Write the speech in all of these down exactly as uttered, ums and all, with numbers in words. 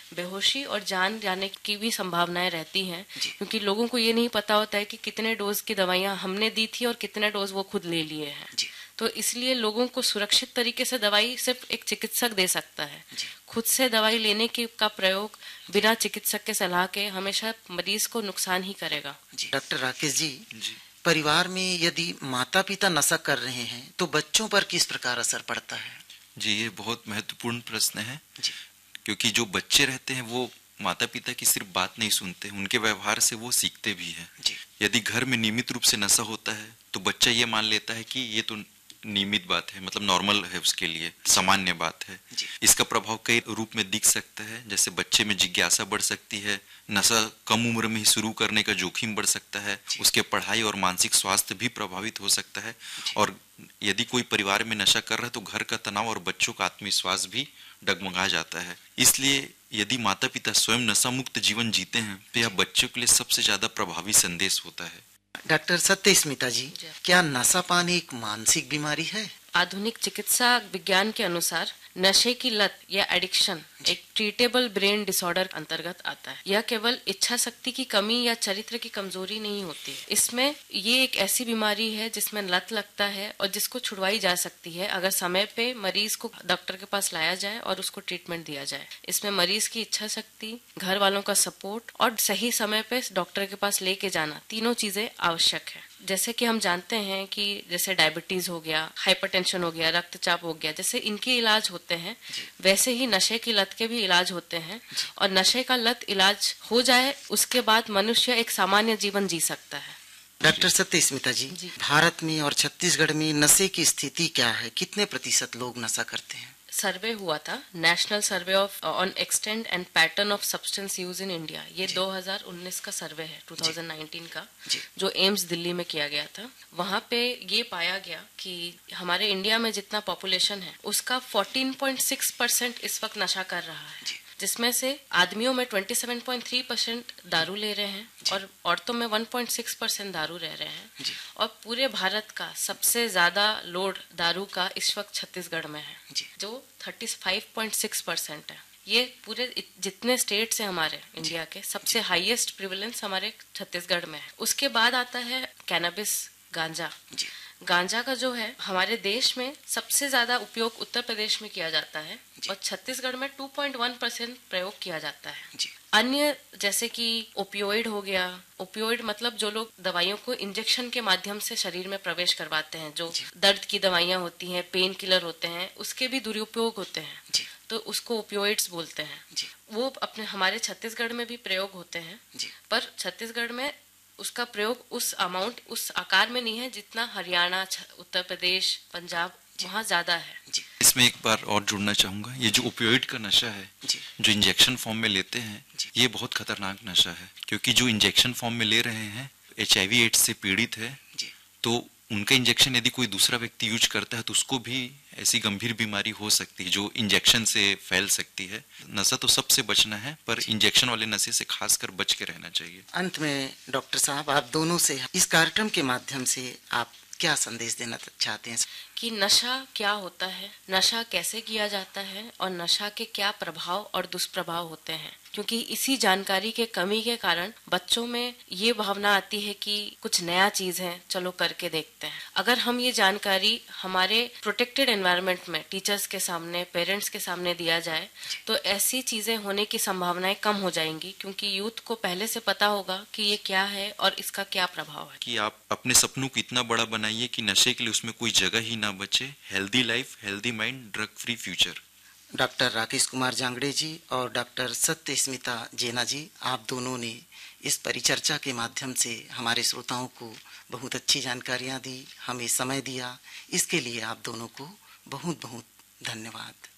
बेहोशी और जान जाने की भी संभावनाएं रहती हैं, क्योंकि लोगों को ये नहीं पता होता है कि कितने डोज की दवाइयां हमने दी थी और कितने डोज वो खुद ले लिए हैं। तो इसलिए लोगों को सुरक्षित तरीके से दवाई सिर्फ एक चिकित्सक दे सकता है। खुद से दवाई लेने की का प्रयोग बिना चिकित्सक के सलाह के हमेशा मरीज को नुकसान ही करेगा। डॉक्टर राकेश जी, जी परिवार में यदि माता पिता नशा कर रहे हैं तो बच्चों पर किस प्रकार असर पड़ता है? जी, ये बहुत महत्वपूर्ण प्रश्न है, क्योंकि जो बच्चे रहते हैं वो माता पिता की सिर्फ बात नहीं सुनते, उनके व्यवहार से वो सीखते भी हैं। यदि घर में नियमित रूप से नशा होता है तो बच्चा ये मान लेता है कि ये तो नियमित बात है, मतलब नॉर्मल है, उसके लिए सामान्य बात है। इसका प्रभाव कई रूप में दिख सकता है, जैसे बच्चे में जिज्ञासा बढ़ सकती है, नशा कम उम्र में ही शुरू करने का जोखिम बढ़ सकता है, उसके पढ़ाई और मानसिक स्वास्थ्य भी प्रभावित हो सकता है। और यदि कोई परिवार में नशा कर रहा है तो घर का तनाव और बच्चों का आत्मविश्वास भी डगमगा जाता है। इसलिए यदि माता पिता स्वयं नशा मुक्त जीवन जीते हैं तो यह बच्चों के लिए सबसे ज्यादा प्रभावी संदेश होता है। डॉक्टर सत्यस्मिता जी, क्या नशापान एक मानसिक बीमारी है? आधुनिक चिकित्सा विज्ञान के अनुसार नशे की लत या एडिक्शन एक ट्रीटेबल ब्रेन डिसऑर्डर अंतर्गत आता है। यह केवल इच्छा शक्ति की कमी या चरित्र की कमजोरी नहीं होती है। इसमें ये एक ऐसी बीमारी है जिसमें लत लगता है और जिसको छुड़वाई जा सकती है अगर समय पे मरीज को डॉक्टर के पास लाया जाए और उसको ट्रीटमेंट दिया जाए। इसमें मरीज की इच्छा शक्ति, घर वालों का सपोर्ट और सही समय पे डॉक्टर के पास लेके जाना, तीनों चीजें आवश्यक है। जैसे कि हम जानते हैं कि जैसे डायबिटीज हो गया, हाइपरटेंशन हो गया, रक्तचाप हो गया, जैसे इनके इलाज होते हैं वैसे ही नशे की लत के भी इलाज होते हैं। और नशे का लत इलाज हो जाए उसके बाद मनुष्य एक सामान्य जीवन जी सकता है। डॉक्टर सत्यस्मिता जी, जी, भारत में और छत्तीसगढ़ में नशे की स्थिति क्या है? कितने प्रतिशत लोग नशा करते हैं? सर्वे हुआ था, national survey of on extent and pattern of substance use in India, ये दो हज़ार उन्नीस का सर्वे है, दो हज़ार उन्नीस का, जो एम्स दिल्ली में किया गया था। वहां पे ये पाया गया कि हमारे इंडिया में जितना पॉपुलेशन है उसका चौदह पॉइंट छह परसेंट इस वक्त नशा कर रहा है, जिसमें से आदमियों में सत्ताईस पॉइंट तीन परसेंट दारू ले रहे हैं और औरतों में एक पॉइंट छह परसेंट दारू रह रहे हैं। और पूरे भारत का सबसे ज्यादा लोड दारू का इस वक्त छत्तीसगढ़ में है, जो पैंतीस पॉइंट छह परसेंट है। ये पूरे जितने स्टेट्स हैं हमारे इंडिया के, सबसे हाईएस्ट प्रिवेलेंस हमारे छत्तीसगढ़ में है। उसके बाद आता है कैनबिस, गांजा। गांजा का जो है हमारे देश में सबसे ज्यादा उपयोग उत्तर प्रदेश में किया जाता है और छत्तीसगढ़ में दो पॉइंट एक परसेंट प्रयोग किया जाता है। अन्य जैसे कि ओपियोइड हो गया, ओपियोइड मतलब जो लोग दवाइयों को इंजेक्शन के माध्यम से शरीर में प्रवेश करवाते हैं, जो दर्द की दवाइयां होती हैं, पेन किलर होते हैं, उसके भी दुरुपयोग होते हैं, तो उसको ओपियोइड्स बोलते हैं। वो अपने हमारे छत्तीसगढ़ में भी प्रयोग होते हैं, पर छत्तीसगढ़ में उसका प्रयोग उस अमाउंट, उस आकार में नहीं है जितना हरियाणा, उत्तर प्रदेश, पंजाब वहाँ ज्यादा है। इसमें एक बार और जुड़ना चाहूंगा, ये जो ओपियोइड का नशा है जो इंजेक्शन फॉर्म में लेते हैं, ये बहुत खतरनाक नशा है, क्योंकि जो इंजेक्शन फॉर्म में ले रहे हैं एच आई वी एड्स से पीड़ित है, तो उनका इंजेक्शन यदि कोई दूसरा व्यक्ति यूज करता है तो उसको भी ऐसी गंभीर बीमारी हो सकती है जो इंजेक्शन से फैल सकती है। नशा तो सबसे बचना है, पर इंजेक्शन वाले नशे से खासकर बच के रहना चाहिए। अंत में डॉक्टर साहब, आप दोनों से इस कार्यक्रम के माध्यम से आप क्या संदेश देना चाहते हैं? कि नशा क्या होता है, नशा कैसे किया जाता है और नशा के क्या प्रभाव और दुष्प्रभाव होते हैं, क्योंकि इसी जानकारी के कमी के कारण बच्चों में ये भावना आती है कि कुछ नया चीज है, चलो करके देखते हैं। अगर हम ये जानकारी हमारे प्रोटेक्टेड एनवायरनमेंट में टीचर्स के सामने, पेरेंट्स के सामने दिया जाए तो ऐसी चीजें होने की संभावनाएं कम हो जाएंगी, क्योंकि यूथ को पहले से पता होगा कि ये क्या है और इसका क्या प्रभाव है। कि आप अपने सपनों को इतना बड़ा बनाइए कि नशे के लिए उसमें कोई जगह ही ना बचे। Healthy life, healthy mind, drug free future. Doctor Rakesh Kumar Jangde जी और डॉक्टर सत्यस्मिता जेना जी, आप दोनों ने इस परिचर्चा के माध्यम से हमारे श्रोताओं को बहुत अच्छी जानकारियां दी, हमें समय दिया, इसके लिए आप दोनों को बहुत बहुत धन्यवाद।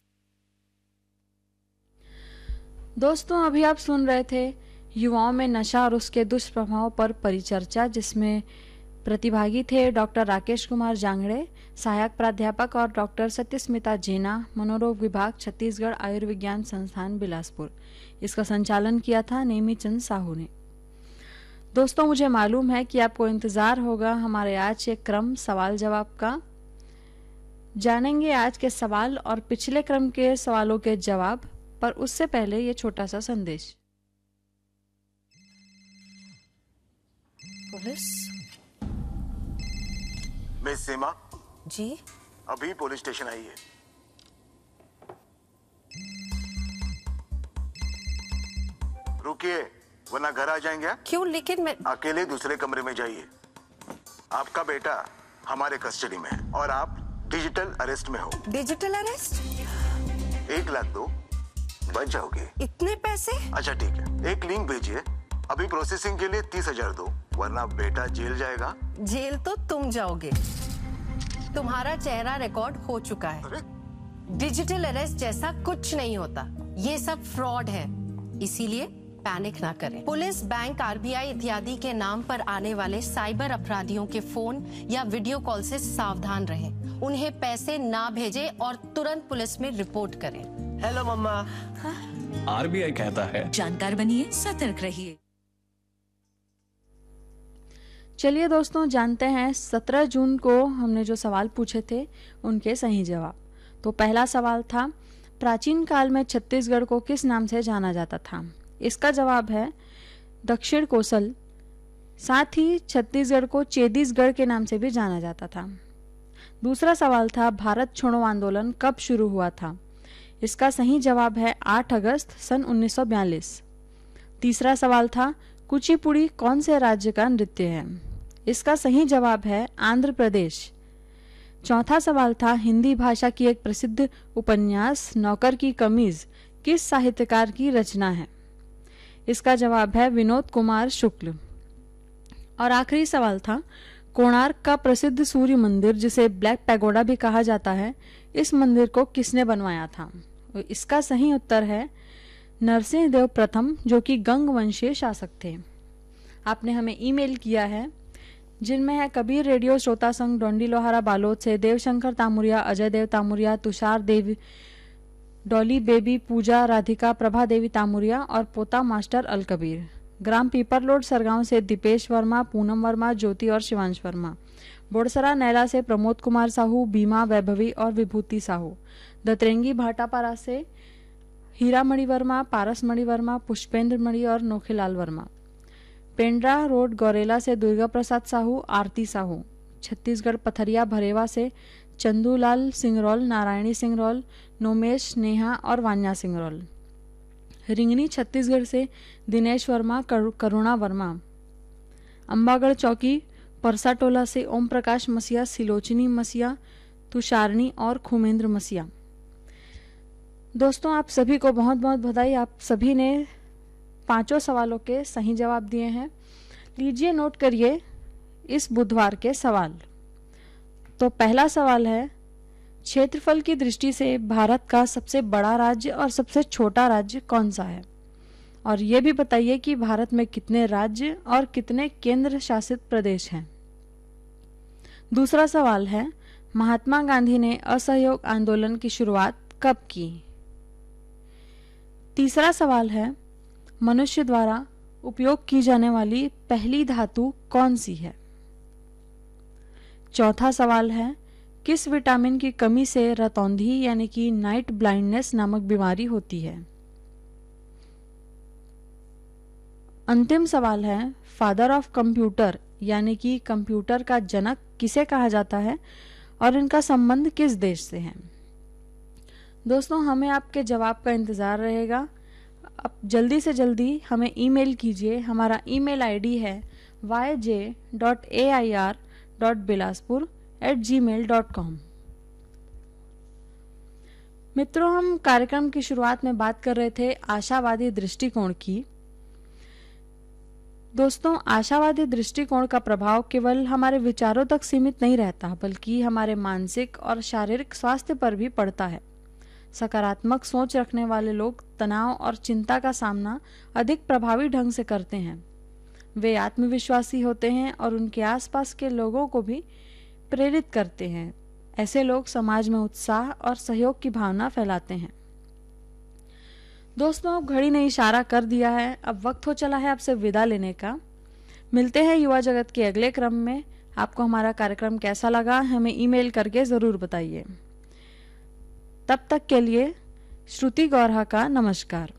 दोस्तों, अभी आप सुन रहे थे युवाओं में नशा और उसके दुष्प्रभाव पर परिचर्चा, जिसमें प्रतिभागी थे डॉक्टर राकेश कुमार जांगड़े, सहायक प्राध्यापक, और डॉक्टर सत्यस्मिता जेना, मनोरोग विभाग, छत्तीसगढ़ आयुर्विज्ञान संस्थान बिलासपुर। इसका संचालन किया था नेमीचंद साहू ने। दोस्तों, मुझे मालूम है कि आपको इंतजार होगा हमारे आज के क्रम सवाल जवाब का। जानेंगे आज के सवाल और पिछले क्रम के सवालों के जवाब। पर उससे पहले ये छोटा सा संदेश। पुलिस। मिस सीमा जी, अभी पुलिस स्टेशन आई है। रुकिए वरना घर आ जाएंगे। क्यों? लेकिन मैं अकेले दूसरे कमरे में जाइए। आपका बेटा हमारे कस्टडी में है और आप डिजिटल अरेस्ट में हो। Digital arrest? एक लाख दो, बच जाओगे। इतने पैसे? अच्छा ठीक है, एक लिंक भेजिए। अभी प्रोसेसिंग के लिए तीस हजार दो, वरना बेटा जेल जाएगा। जेल तो तुम जाओगे। तुम्हारा चेहरा रिकॉर्ड हो चुका है। अरे? डिजिटल अरेस्ट जैसा कुछ नहीं होता, ये सब फ्रॉड है। इसीलिए पैनिक ना करें। पुलिस, बैंक, आरबीआई इत्यादि के नाम पर आने वाले साइबर अपराधियों के फोन या वीडियो कॉल से सावधान रहें। उन्हें पैसे ना भेजें और तुरंत पुलिस में रिपोर्ट करें। हेलो मम्मा। आरबीआई कहता है जानकार बनिए, सतर्क रहिए। चलिए दोस्तों, जानते हैं सत्रह जून को हमने जो सवाल पूछे थे उनके सही जवाब। तो पहला सवाल था, प्राचीन काल में छत्तीसगढ़ को किस नाम से जाना जाता था? इसका जवाब है दक्षिण कोसल। साथ ही छत्तीसगढ़ को चेदीसगढ़ के नाम से भी जाना जाता था। दूसरा सवाल था, भारत छोड़ो आंदोलन कब शुरू हुआ था? इसका सही जवाब है आठ अगस्त सन उन्नीस सौ बयालीस। तीसरा सवाल था, कुचिपुड़ी कौन से राज्य का नृत्य है? इसका सही जवाब है आंध्र प्रदेश। चौथा सवाल था, हिंदी भाषा की एक प्रसिद्ध उपन्यास नौकर की कमीज किस साहित्यकार की रचना है? इसका जवाब है विनोद कुमार शुक्ल। और आखिरी सवाल था, कोणार्क का प्रसिद्ध सूर्य मंदिर जिसे ब्लैक पैगोडा भी कहा जाता है, इस मंदिर को किसने बनवाया था? इसका सही उत्तर है नरसिंह देव प्रथम, जो कि गंग वंशीय शासक थे। आपने हमें ईमेल किया है जिनमें है कबीर रेडियो श्रोता संघ डोंडी लोहारा बालोद से देवशंकर तामुरिया, अजय देव तामुरिया, तुषार देवी, डॉली बेबी, पूजा राधिका, प्रभा देवी तामुरिया और पोता मास्टर अल कबीर। ग्राम पीपरलोड सरगांव से दीपेश वर्मा, पूनम वर्मा, ज्योति और शिवांश वर्मा। बोड़सरा नैला से प्रमोद कुमार साहू, बीमा, वैभवी और विभूति साहू। दतरेंगी भाटापारा से हीरा मणि वर्मा, पारस मणि वर्मा, पुष्पेंद्र मणि और नोखीलाल वर्मा। पेंड्रा रोड गौरेला से दुर्गा प्रसाद साहू, आरती साहू। छत्तीसगढ़ पथरिया भरेवा से चंदूलाल सिंगरौल, नारायणी सिंगरौल, नोमेश, नेहा और वान्या सिंगरौल। रिंगनी छत्तीसगढ़ से दिनेश वर्मा, करुणा वर्मा। अंबागढ़ चौकी परसाटोला से ओम प्रकाश मसिया, सिलोचनी मसिया, तुषारणी और खुमेंद्र मसिया। दोस्तों, आप सभी को बहुत बहुत बधाई। आप सभी ने पांचों सवालों के सही जवाब दिए हैं। लीजिए नोट करिए इस बुधवार के सवाल। तो पहला सवाल है, क्षेत्रफल की दृष्टि से भारत का सबसे बड़ा राज्य और सबसे छोटा राज्य कौन सा है? और ये भी बताइए कि भारत में कितने राज्य और कितने केंद्र शासित प्रदेश हैं। दूसरा सवाल है, महात्मा गांधी ने असहयोग आंदोलन की शुरुआत कब की? तीसरा सवाल है, मनुष्य द्वारा उपयोग की जाने वाली पहली धातु कौन सी है? चौथा सवाल है, किस विटामिन की कमी से रतौंधी यानी कि नाइट ब्लाइंडनेस नामक बीमारी होती है? अंतिम सवाल है, फादर ऑफ कंप्यूटर यानी कि कंप्यूटर का जनक किसे कहा जाता है और इनका संबंध किस देश से है? दोस्तों, हमें आपके जवाब का इंतजार रहेगा। अब जल्दी से जल्दी हमें ईमेल कीजिए। हमारा ईमेल आईडी है Y J dot A I R dot Bilaspur eight ji mail dot com. मित्रों, हम कार्यक्रम की शुरुआत में बात कर रहे थे आशावादी दृष्टिकोण की। दोस्तों, आशावादी दृष्टिकोण का प्रभाव केवल हमारे विचारों तक सीमित नहीं रहता, बल्कि हमारे मानसिक और शारीरिक स्वास्थ्य पर भी पड़ता है। सकारात्मक सोच रखने वाले लोग तनाव और चिंता का सामना अधिक प्रभावी ढंग से करते हैं। वे आत्मविश्वासी होते हैं और उनके आसपास के लोगों को भी प्रेरित करते हैं। ऐसे लोग समाज में उत्साह और सहयोग की भावना फैलाते हैं। दोस्तों, अब घड़ी ने इशारा कर दिया है, अब वक्त हो चला है आपसे विदा लेने का। मिलते हैं युवा जगत के अगले क्रम में। आपको हमारा कार्यक्रम कैसा लगा हमें ईमेल करके जरूर बताइए। तब तक के लिए श्रुति गौरहा का नमस्कार।